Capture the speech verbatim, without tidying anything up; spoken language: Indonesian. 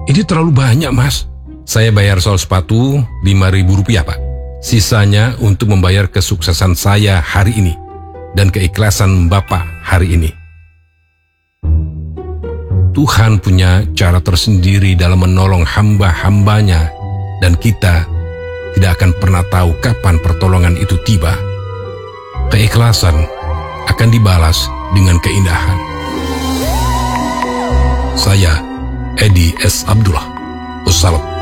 Ini terlalu banyak, Mas. Saya bayar soal sepatu lima ribu rupiah, Pak. Sisanya untuk membayar kesuksesan saya hari ini dan keikhlasan Bapak hari ini. Tuhan punya cara tersendiri dalam menolong hamba-hambanya, dan kita tidak akan pernah tahu kapan pertolongan itu tiba. Keikhlasan akan dibalas dengan keindahan. Saya, Edi S. Abdullah. Wassalam.